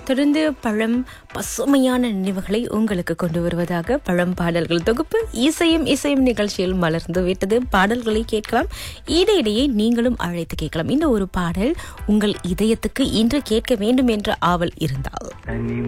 தொடர்ந்து பழம் பசுமையான நினைவுகளை உங்களுக்கு கொண்டு வருவதாக பழம் பாடல்கள் தொகுப்பு இசையும் இசையும் நிகழ்ச்சியில் மலர்ந்து விட்டது. பாடல்களை கேட்கலாம், இடையிடையே நீங்களும் அழைத்து கேட்கலாம். இந்த ஒரு பாடல் உங்கள் இதயத்துக்கு இன்று கேட்க வேண்டும் என்ற ஆவல் இருந்தால்